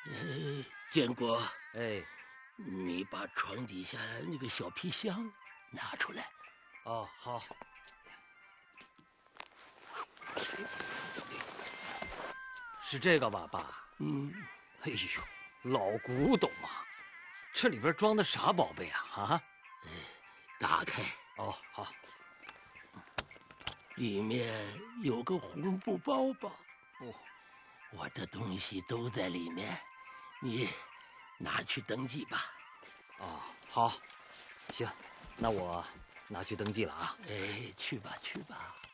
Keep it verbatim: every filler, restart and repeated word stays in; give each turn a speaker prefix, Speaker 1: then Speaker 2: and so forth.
Speaker 1: 呃，建国，
Speaker 2: 哎，
Speaker 1: 你把床底下那个小皮箱拿出来。
Speaker 2: 哦，好。是这个吧，爸？
Speaker 1: 嗯。
Speaker 2: 哎呦，老古董啊！这里边装的啥宝贝啊？啊？
Speaker 1: 哎，打开。
Speaker 2: 哦，好。
Speaker 1: 里面有个红布包包。
Speaker 2: 哦，
Speaker 1: 我的东西都在里面，你拿去登记吧。
Speaker 2: 哦，好，行，那我拿去登记了啊。
Speaker 1: 哎，去吧，去吧。